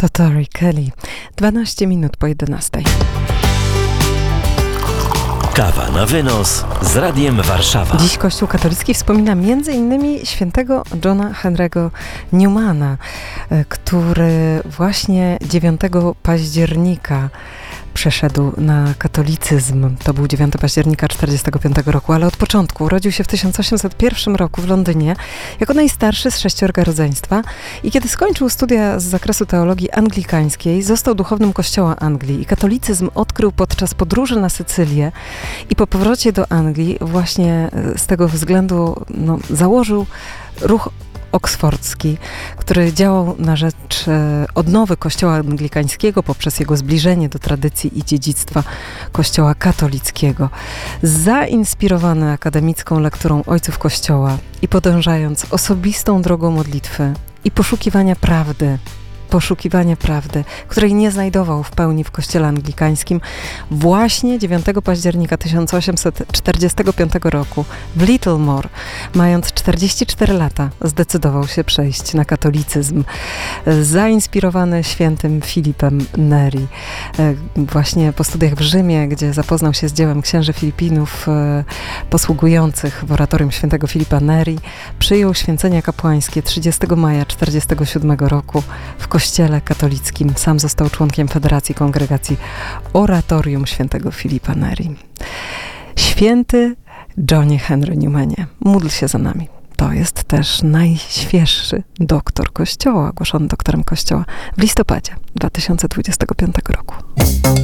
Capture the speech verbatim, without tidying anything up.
To Tori Kelly. dwanaście minut po jedenastej. Kawa na wynos z Radiem Warszawa. Dziś Kościół katolicki wspomina między innymi świętego Johna Henry'ego Newmana, który właśnie dziewiątego października przeszedł na katolicyzm. To był dziewiątego października tysiąc dziewięćset czterdziestego piątego roku, ale od początku urodził się w tysiąc osiemset pierwszym roku w Londynie jako najstarszy z sześciorga rodzeństwa i kiedy skończył studia z zakresu teologii anglikańskiej, został duchownym Kościoła Anglii i katolicyzm odkrył podczas podróży na Sycylię i po powrocie do Anglii właśnie z tego względu no, założył ruch oksfordzki, który działał na rzecz e, odnowy Kościoła anglikańskiego poprzez jego zbliżenie do tradycji i dziedzictwa Kościoła katolickiego. Zainspirowany akademicką lekturą ojców Kościoła i podążając osobistą drogą modlitwy i poszukiwania prawdy, poszukiwania prawdy, której nie znajdował w pełni w Kościele anglikańskim, właśnie dziewiątego października tysiąc osiemset czterdziestego piątego roku w Littlemore, mając czterdzieści cztery lata, zdecydował się przejść na katolicyzm. Zainspirowany świętym Filipem Neri. Właśnie po studiach w Rzymie, gdzie zapoznał się z dziełem księży Filipinów posługujących w oratorium świętego Filipa Neri, przyjął święcenia kapłańskie trzydziestego maja tysiąc dziewięćset czterdziestego siódmego roku w Kościele katolickim. Sam został członkiem Federacji Kongregacji Oratorium świętego Filipa Neri. Święty Johnie Henry Newmanie, módl się za nami. To jest też najświeższy doktor Kościoła, ogłoszony doktorem Kościoła w listopadzie dwa tysiące dwudziestego piątego roku.